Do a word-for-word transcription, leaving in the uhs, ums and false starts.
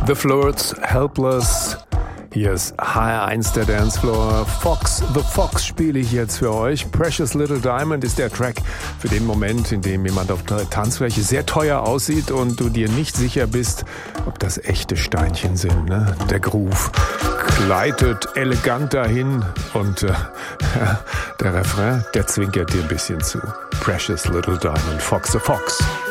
The Flirts, Helpless. Hier ist H R eins der Dancefloor. Fox, The Fox spiele ich jetzt für euch. Precious Little Diamond ist der Track für den Moment, in dem jemand auf der Tanzfläche sehr teuer aussieht und du dir nicht sicher bist, ob das echte Steinchen sind. Ne? Der Groove gleitet elegant dahin und äh, der Refrain, der zwinkert dir ein bisschen zu. Precious Little Diamond, Fox the Fox.